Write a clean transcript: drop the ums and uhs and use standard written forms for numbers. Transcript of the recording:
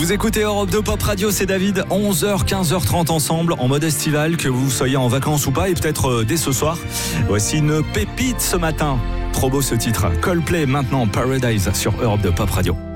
Vous écoutez Europe 2 Pop Radio, c'est David, 11h, 15h30 ensemble, en mode estival, que vous soyez en vacances ou pas, et peut-être dès ce soir. Voici une pépite ce matin. Trop beau ce titre. Coldplay maintenant, Paradise sur Europe 2 Pop Radio.